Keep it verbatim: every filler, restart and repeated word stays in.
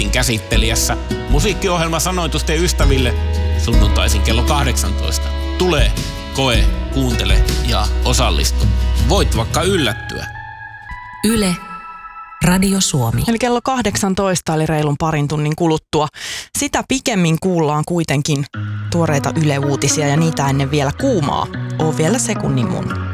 Podcastin käsittelijässä musiikkiohjelma sanoitusten ystäville sunnuntaisin kello kahdeksantoista. Tule, koe, kuuntele ja osallistu. Voit vaikka yllättyä. Yle, Radio Suomi. Eli kello kahdeksantoista eli reilun parin tunnin kuluttua. Sitä pikemmin kuullaan kuitenkin tuoreita Yle-uutisia ja niitä ennen vielä kuumaa. Oo vielä sekunnin mun.